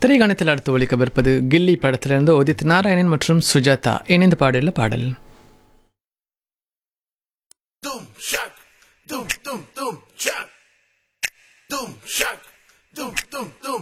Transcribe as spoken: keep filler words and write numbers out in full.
திரைகாணத்தில் அடுத்து ஒலிக்கவிருப்பது கில்லி படத்திலிருந்து உதித் நாராயணன் மற்றும் சுஜாதா இணைந்து பாடியுள்ள பாடல். Doom, shack, doom, doom, doom, shack.